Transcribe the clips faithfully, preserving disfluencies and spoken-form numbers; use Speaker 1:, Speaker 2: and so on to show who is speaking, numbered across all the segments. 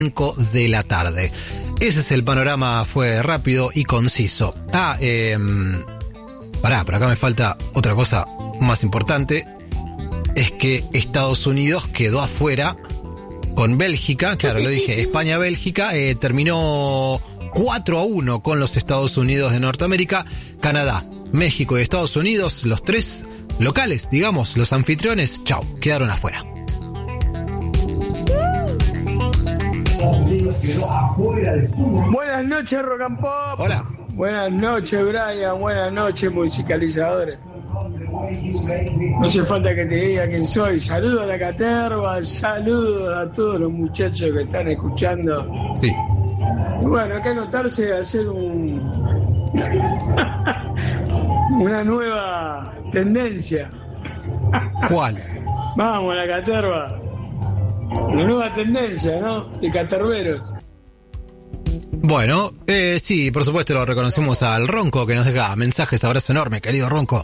Speaker 1: cinco de la tarde. Ese es el panorama, fue rápido y conciso. Ah, eh, pará, por acá me falta otra cosa más importante. Es que Estados Unidos quedó afuera con Bélgica, claro, lo dije, España-Bélgica, eh, terminó cuatro a uno con los Estados Unidos de Norteamérica. Canadá, México y Estados Unidos, los tres locales, digamos, los anfitriones, chao, quedaron afuera.
Speaker 2: Buenas noches, Rock and Pop.
Speaker 1: Hola.
Speaker 2: Buenas noches, Brian. Buenas noches, musicalizadores. No hace falta que te diga quién soy. Saludos a la caterva, saludos a todos los muchachos que están escuchando.
Speaker 1: Sí.
Speaker 2: Bueno, acá anotarse de hacer un una nueva tendencia.
Speaker 1: ¿Cuál?
Speaker 2: Vamos, la caterva. Una nueva tendencia, ¿no? De caterveros.
Speaker 1: Bueno, eh, sí, por supuesto lo reconocemos al Ronco que nos deja mensajes. Abrazo enorme, querido Ronco.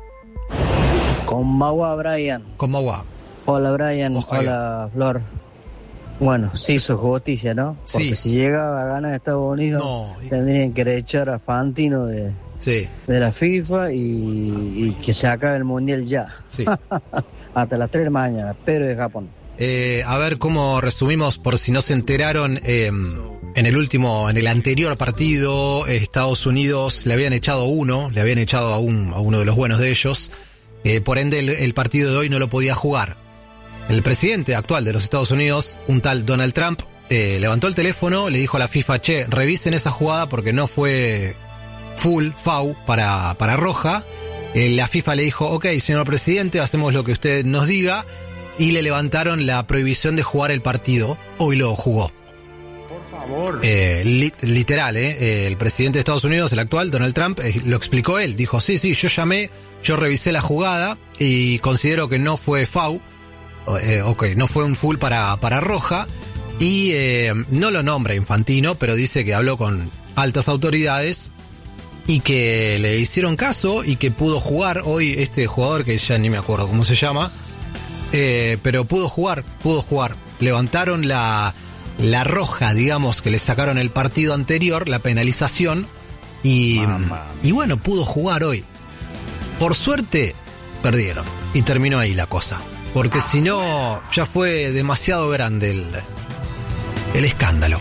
Speaker 3: Con Magua, Brian.
Speaker 1: Con Magua.
Speaker 3: Hola, Brian.
Speaker 1: Ojalá.
Speaker 3: Hola, Flor. Bueno, sí, hizo justicia, ¿no? Porque
Speaker 1: Sí.
Speaker 3: si llegaba a ganar Estados Unidos,
Speaker 1: No.
Speaker 3: tendrían que echar a Fantino de,
Speaker 1: Sí,
Speaker 3: de la FIFA y, y que se acabe el Mundial ya.
Speaker 1: sí.
Speaker 3: Hasta las tres de la mañana, pero de Japón.
Speaker 1: Eh, a ver cómo resumimos, por si no se enteraron, eh, en el último, en el anterior partido, eh, Estados Unidos le habían echado uno, le habían echado a, un, a uno de los buenos de ellos, eh, por ende el, el partido de hoy no lo podía jugar. El presidente actual de los Estados Unidos, un tal Donald Trump, eh, levantó el teléfono, le dijo a la FIFA, che, revisen esa jugada porque no fue full, foul para, para roja. Eh, la FIFA le dijo, ok, señor presidente, hacemos lo que usted nos diga. Y le levantaron la prohibición de jugar el partido. Hoy lo jugó.
Speaker 2: Por favor.
Speaker 1: Eh, li- literal, eh, eh, el presidente de Estados Unidos, el actual, Donald Trump, eh, lo explicó él. Dijo, sí, sí, yo llamé, yo revisé la jugada y considero que no fue foul. Eh, ok, no fue un full para, para roja. Y eh, no lo nombra Infantino, pero dice que habló con altas autoridades y que le hicieron caso y que pudo jugar hoy este jugador que ya ni me acuerdo cómo se llama. Eh, pero pudo jugar, pudo jugar. Levantaron la, la roja, digamos, que le sacaron el partido anterior, la penalización, y, y bueno, pudo jugar hoy. Por suerte, perdieron. Y terminó ahí la cosa. Porque si no, ya fue demasiado grande el, el escándalo.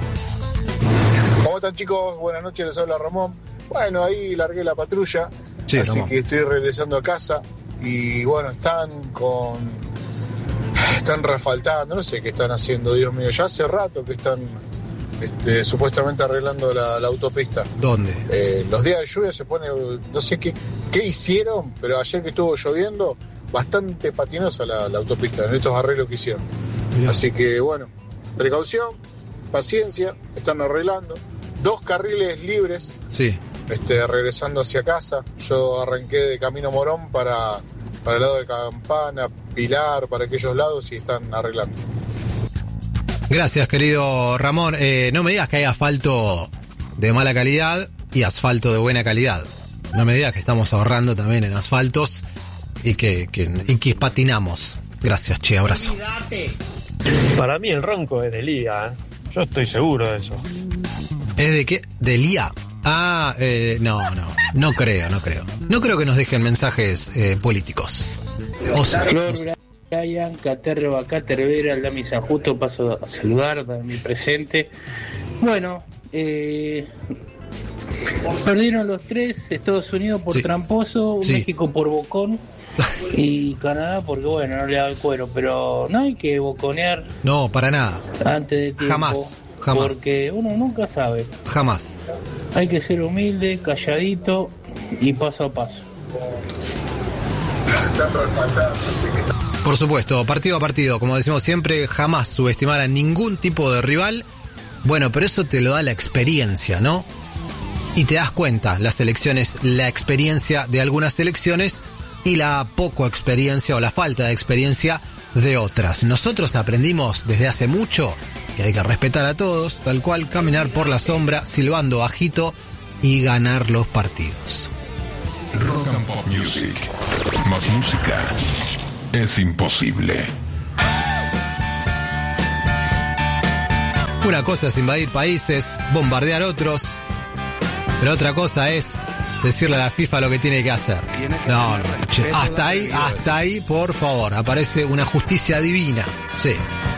Speaker 4: ¿Cómo están, chicos? Buenas noches, les habla Ramón. Bueno, ahí largué la patrulla,
Speaker 1: Sí,
Speaker 4: así
Speaker 1: Ramón.
Speaker 4: que estoy regresando a casa. Y bueno, están con... Están refaltando, no sé qué están haciendo, Dios mío. Ya hace rato que están este, supuestamente arreglando la, la autopista.
Speaker 1: ¿Dónde?
Speaker 4: Eh, los días de lluvia se pone... No sé qué, qué hicieron, pero ayer que estuvo lloviendo, bastante patinosa la, la autopista, en estos arreglos que hicieron.
Speaker 1: Mirá.
Speaker 4: Así que bueno, precaución, paciencia, están arreglando. Dos carriles libres.
Speaker 1: Sí.
Speaker 4: Este, regresando hacia casa. Yo arranqué de Camino Morón para, para el lado de Campana, Pilar, para aquellos lados y están arreglando.
Speaker 1: Gracias, querido Ramón. Eh, no me digas que hay asfalto de mala calidad y asfalto de buena calidad. No me digas que estamos ahorrando también en asfaltos y que, que, y que patinamos. Gracias, che, abrazo.
Speaker 5: Para mí el Ronco es de Liga, ¿eh? Yo estoy seguro de eso.
Speaker 1: ¿Es de qué? ¿De Lía? Ah, eh, no, no, no creo, no creo. No creo que nos dejen mensajes eh, políticos. O sea,
Speaker 6: Flor, Brian, Caterva, Catervera, Aldami San Justo, paso a saludar, dar mi presente. Bueno, eh, perdieron los tres, Estados Unidos por
Speaker 1: Sí.
Speaker 6: tramposo,
Speaker 1: Sí.
Speaker 6: México por bocón y Canadá porque bueno, no le da el cuero, pero no hay que boconear
Speaker 1: no, para nada,
Speaker 6: antes de tiempo.
Speaker 1: Jamás, jamás.
Speaker 6: Porque uno nunca sabe.
Speaker 1: jamás.
Speaker 6: Hay que ser humilde, calladito y paso a paso.
Speaker 1: Por supuesto, partido a partido, como decimos siempre, jamás subestimar a ningún tipo de rival. Bueno, pero eso te lo da la experiencia, ¿no? Y te das cuenta, las elecciones, la experiencia de algunas elecciones y la poco experiencia o la falta de experiencia de otras. Nosotros aprendimos desde hace mucho que hay que respetar a todos, tal cual, caminar por la sombra, silbando bajito y ganar los partidos.
Speaker 7: Rock and Pop Music. Más música es imposible.
Speaker 1: Una cosa es invadir países, bombardear otros, pero otra cosa es decirle a la FIFA lo que tiene que hacer. No, no, che, hasta ahí, hasta ahí, por favor, aparece una justicia divina. Sí.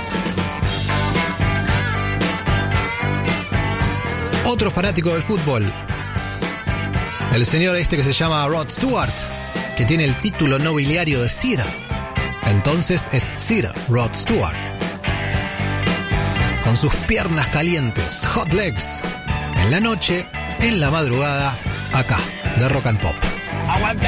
Speaker 1: Otro fanático del fútbol, el señor este que se llama Rod Stewart, que tiene el título nobiliario de Sir. Entonces es Sir Rod Stewart. Con sus piernas calientes, hot legs, en la noche, en la madrugada, acá, de Rock and Pop.
Speaker 8: Aguante